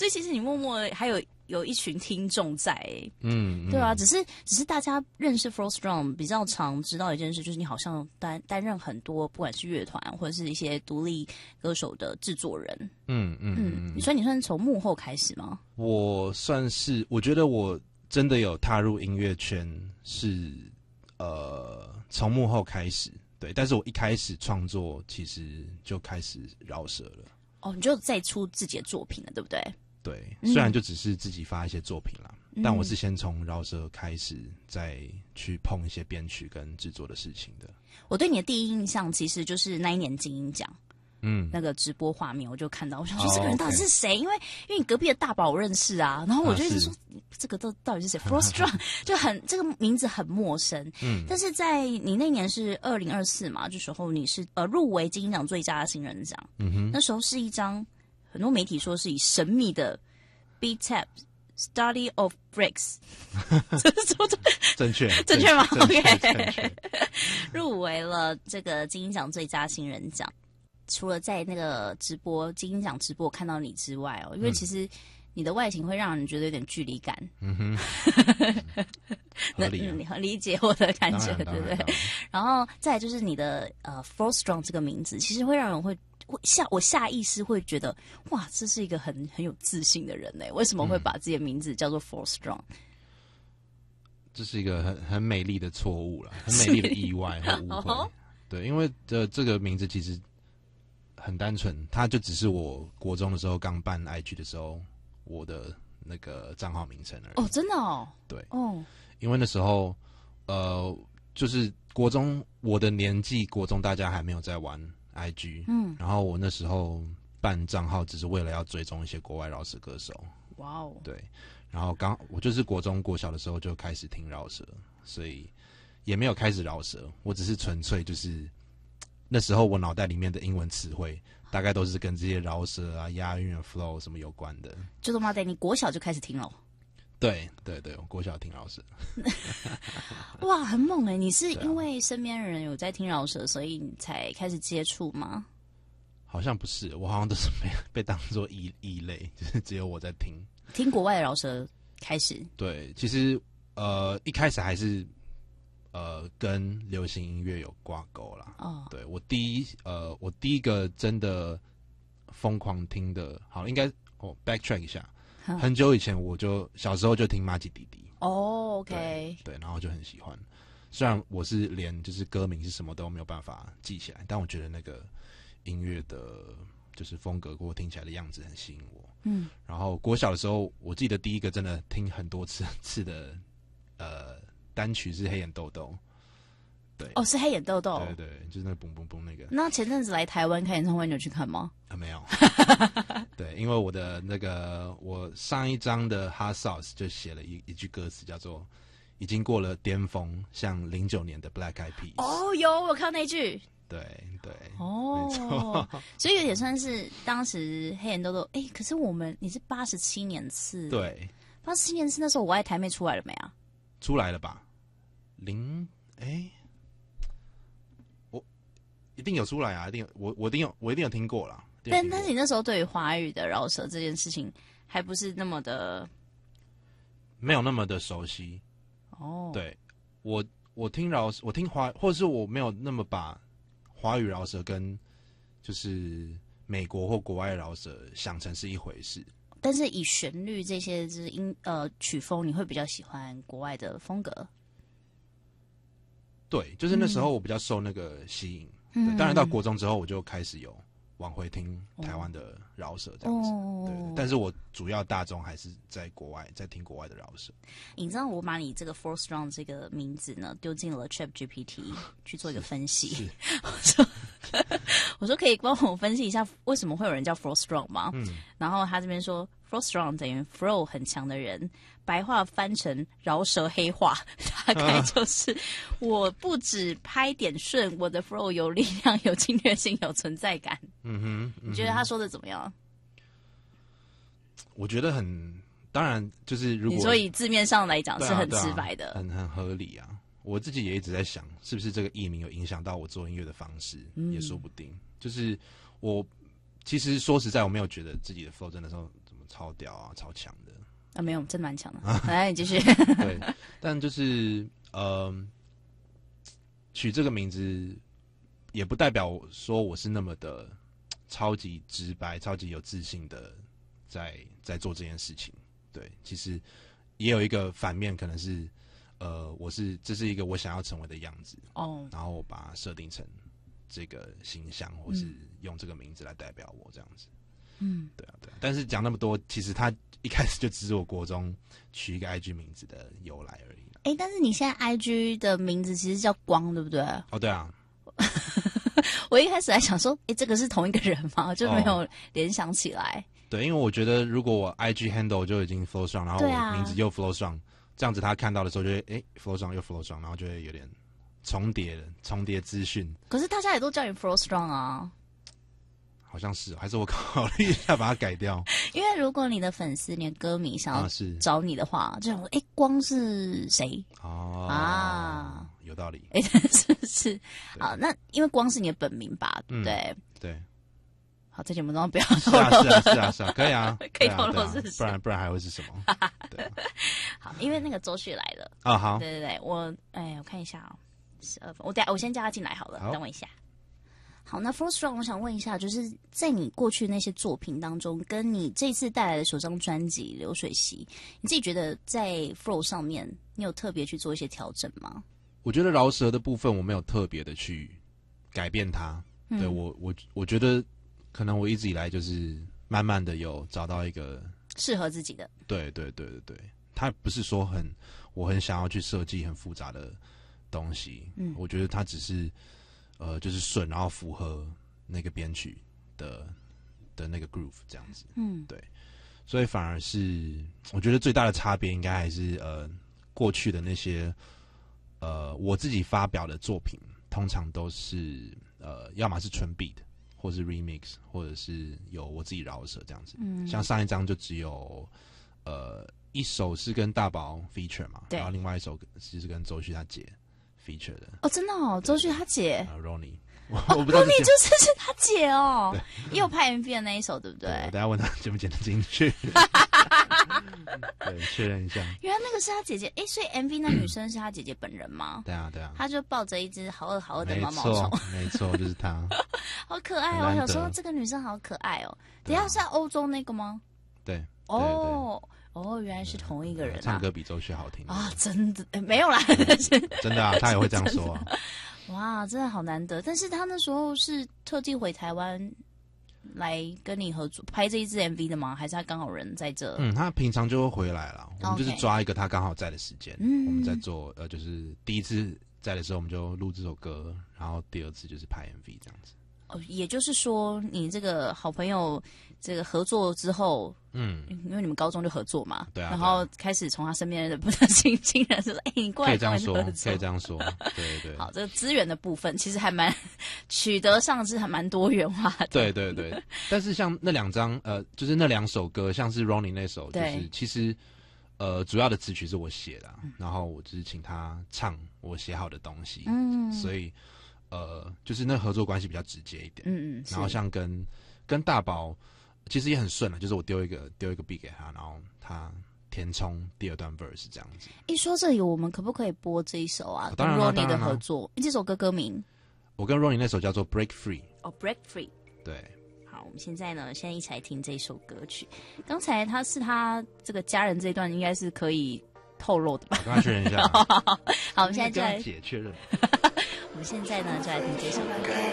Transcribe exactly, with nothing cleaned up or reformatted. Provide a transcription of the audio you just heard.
所以其实你默默还有有一群听众在、欸， 嗯， 对啊，只是只是大家认识 Flo Strong 比较常知道一件事，就是你好像担担任很多不管是乐团或者是一些独立歌手的制作人。 嗯嗯嗯，所以你算是从幕后开始吗？ 我算是，我觉得我真的有踏入音乐圈是呃从幕后开始，对，但是我一开始创作其实就开始饶舌了。 哦，你就再出自己的作品了，对不对？ 对，虽然就只是自己发一些作品啦， 嗯、 但我是先从饶舌开始，再去碰一些编曲跟制作的事情的。 我对你的第一印象其实就是那一年金鹰奖， 嗯， 那个直播画面我就看到，我想说哦这个人到底是谁？ okay 因为因为你隔壁的大宝我认识啊，然后我就一直说、啊、这个都到底是谁 ？Flo Strong 就很这个名字很陌生。嗯，但是在你那年是二零二四嘛，这时候你是呃入围金鹰奖最佳新人奖。嗯哼，那时候是一张。很多媒体说是以神秘的 B T A P Study of Breaks 这是说正确正确吗 ？OK， 入围了这个金鹰奖最佳新人奖。除了在那个直播金鹰奖直播看到你之外哦，因为其实你的外形会让人觉得有点距离感。嗯哼， 合理、啊， 你很理解我的感觉，对不对？ 然, 然後再来就是你的呃 Flo Strong 这个名字，其实会让人会。下我下意识会觉得，哇，这是一个很很有自信的人呢。为什么会把自己的名字叫做 Flo Strong？、嗯、 这是一个很很美丽的错误了，很美丽的意外和误会。哦、对，因为这这个名字其实很单纯，它就只是我国中的时候刚办 I G 的时候我的那个账号名称而已。 哦，真的哦。 对， 哦， 因为那时候呃，就是国中我的年纪，国中大家还没有在玩。I G， 嗯，然后我那时候办账号只是为了要追踪一些国外饶舌歌手。 哇哦， 对，然后刚我就是国中国小的时候就开始听饶舌，所以也没有开始饶舌，我只是纯粹就是那时候我脑袋里面的英文词汇大概都是跟这些饶舌啊、押韵、flow 什么有关的。 就他妈的，你国小就开始听了？ 对对对，我国小听饶舌。 哇，很猛哎！你是因为身边人有在听饶舌，所以你才开始接触吗？ 好像不是，我好像都是被被当作异异类，就是只有我在听。 听国外的饶舌开始？ 对，其实呃一开始还是呃跟流行音乐有挂钩啦。哦，对我第一呃我第一个真的疯狂听的，好应该哦 backtrack 一下。很久以前我就小时候就听马吉弟弟哦 ，OK， 对，对，然后就很喜欢。虽然我是连就是歌名是什么都没有办法记起来，但我觉得那个音乐的就是风格或听起来的样子很吸引我。嗯，然后国小的时候，我记得第一个真的听很多次次的呃单曲是黑眼豆豆。对， 哦，是黑眼豆豆， 对对，就是那个嘣嘣嘣那个。 那前阵子来台湾开演唱会，你有去看吗？ 啊，没有。对，因为我的那个我上一张的 Hot Sauce 就写了一一句歌词，叫做“已经过了巅峰，像零九年的 Black Eyed Peas”。 哦，有我看到那句。 对对， 哦， 没错。 所以也算是当时黑眼豆豆。哎，可是我们你是八十七年次， 对， 八十七年次那时候我爱台妹出来了没啊？ 出来了吧？零哎。一定有出来啊！一定有，我我一定有，我一定有听过啦。 但但是你那时候对于华语的饶舌这件事情还不是那么的， 没有那么的熟悉。哦，对，我我听饶，我听华，或者是我没有那么把华语饶舌跟就是美国或国外饶舌想成是一回事。 但是以旋律这些就是音呃曲风，你会比较喜欢国外的风格？对， 就是那时候我比较受那个吸引。嗯，对，当然到国中之后，我就开始有往回听台湾的饶舌这样子。哦，对，但是我主要大众还是在国外，在听国外的饶舌。 你知道我把你这个 Flo Strong 这个名字呢丢进了 Chat G P T 去做一个分析。我说我说可以帮我分析一下为什么会有人叫 Flo Strong 吗？嗯，然后他这边说 Flo Strong 等于 Flo 很强的人。白话翻成饶舌黑话，大概就是我不止拍点顺，我的 flow 有力量、有侵略性、有存在感。嗯哼，嗯哼，你觉得他说的怎么样？ 我觉得很，当然就是如果你说以字面上来讲是很直白的， 啊啊、很很合理啊。我自己也一直在想，是不是这个艺名有影响到我做音乐的方式，嗯、也说不定。就是我其实说实在，我没有觉得自己的 flow 真的说怎么超屌啊，超强的啊，没有，真的蛮强的。来，你继续。 对，但就是呃，取这个名字也不代表说我是那么的超级直白、超级有自信的在在做这件事情。对，其实也有一个反面，可能是呃，我是这是一个我想要成为的样子哦，然后我把它设定成这个形象，或是用这个名字来代表我这样子。嗯，对啊，对啊。但是讲那么多，其实他一开始就只是我国中取一个 I G 名字的由来而已。 哎，但是你现在 I G 的名字其实叫光，对不对？ 哦，对啊。 我一开始还想说，哎，这个是同一个人吗？就没有联想起来。 哦，对，因为我觉得如果我 I G handle 就已经 flow 爽，然后我名字又 flow 爽，这样子他看到的时候就会哎 flow 爽又 flow 爽，然后就会有点重叠了，重叠资讯。 可是大家也都叫你 flow strong 啊。 好像是，还是我考虑一下把它改掉。 因为如果你的粉丝、你的歌迷想要找你的话，啊、就想说，哎，光是谁？哦啊，有道理。 哎，是是。好，那因为光是你的本名吧，对不对？ 嗯、对。 好，在节目中不要透露。是啊，是啊，是啊，是啊，可以啊， 可以透露是谁、 啊啊，不然不然还会是什么？对、啊。 好，因为那个周旭来了啊，好， 对对对，我哎，我看一下啊、哦，十二分，我等下我先叫他进来好了， 好， 等我一下。好，那 Flow Strong， 我想问一下，就是在你过去那些作品当中，跟你这次带来的首张专辑《流水席》，你自己觉得在 Flow 上面，你有特别去做一些调整吗？ 我觉得饶舌的部分我没有特别的去改变它，嗯、对我我我觉得可能我一直以来就是慢慢的有找到一个适合自己的。对对对对对，它不是说很我很想要去设计很复杂的东西，嗯，我觉得它只是。呃，就是顺，然后符合那个编曲的的那个 groove 这样子，嗯，对，所以反而是我觉得最大的差别应该还是呃过去的那些呃我自己发表的作品，通常都是呃要么是纯 beat， 或是 remix， 或者是有我自己饶舌这样子，嗯，像上一张就只有呃一首是跟大宝 feature 嘛，然后另外一首是跟周旭他姐。feature 的哦，真的哦，周旭他姐， 呃 Ronnie， 我不知道 Ronnie 就是是他姐哦，也有拍 M V 的那一首，对不对？ 对，我等一下问他剪不剪得进去，对，确认一下。 原来那个是他姐姐，哎，所以 M V 那女生是他姐姐本人吗？ 对啊，对啊， 他就抱着一只好饿好饿的毛毛虫， 没错，就是他， 好可爱哦！我想说这个女生好可爱哦。等一下是在欧洲那个吗？ 对， 哦。哦，原来是同一个人、啊。 唱歌比周旭好听啊！真的、欸、没有啦， 真的啊，他也会这样说啊。 哇，真的好难得！但是他那时候是特地回台湾来跟你合作拍这一支 M V 的吗？还是他刚好人在这？ 嗯，他平常就会回来了。我们就是抓一个他刚好在的时间， Okay. 我们在做呃，就是第一次在的时候，我们就录这首歌，然后第二次就是拍 M V 这样子。 哦，也就是说，你这个好朋友这个合作之后，嗯，因为你们高中就合作嘛， 对啊， 然后开始从他身边的不同亲亲人说，哎、欸，你过来可以这样说，可以这样说，对对。 好，这个资源的部分其实还蛮取得上是还蛮多元化的， 对对对。但是像那两张，呃，就是那两首歌，像是 Ronnie 那首，就是其实呃主要的词曲是我写的、啊嗯，然后我只是请他唱我写好的东西，嗯，所以。呃，就是那合作关系比较直接一点，嗯嗯，然后像跟跟大宝，其实也很顺了，就是我丢一个丢一个 beat 给他，然后他填充第二段 verse 这样子。一说这里，我们可不可以播这一首啊？ 哦、当然跟 Ronnie 的合作，这首歌歌名， 我跟 Ronnie 那首叫做 Break Free。 哦 ，Break Free。 对。 好，我们现在呢，现在一起来听这首歌曲。刚才他是他这个家人这一段，应该是可以透露的吧？ 我刚刚确认一下。 好，我们现在就来姐确认。 我们现在呢，就来听这首歌。